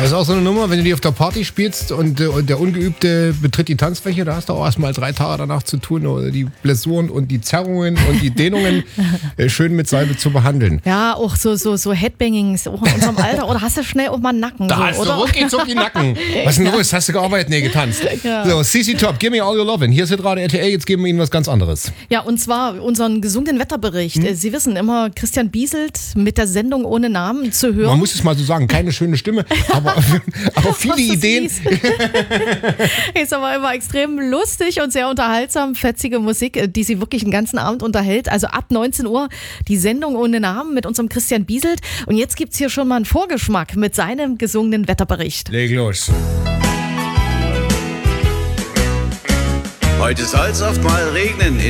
Das ist auch so eine Nummer, wenn du die auf der Party spielst und der Ungeübte betritt die Tanzfläche, da hast du auch erstmal 3 Tage danach zu tun, oder die Blessuren und die Zerrungen und die Dehnungen schön mit Salbe zu behandeln. Ja, auch so Headbangings, auch in unserem Alter. Oder hast du schnell auch mal einen Nacken? Da so, hast oder? du rucki-zucki Nacken. Was ist denn los? Hast du gearbeitet? Nee, getanzt. Ja. So, CC Top, give me all your lovin'. Hier ist jetzt gerade RTL, jetzt geben wir Ihnen was ganz anderes. Ja, und zwar unseren gesungenen Wetterbericht. Sie wissen immer, Christian Bieselt mit der Sendung ohne Namen zu hören. Man muss es mal so sagen, keine schöne Stimme, aber viele Das ist Ideen. mies. Ist aber immer extrem lustig und sehr unterhaltsam. Fetzige Musik, die Sie wirklich den ganzen Abend unterhält. Also ab 19 Uhr die Sendung ohne Namen mit unserem Christian Bieselt. Und jetzt gibt's hier schon mal einen Vorgeschmack mit seinem gesungenen Wetterbericht. Leg los. Heute soll's oft mal regnen.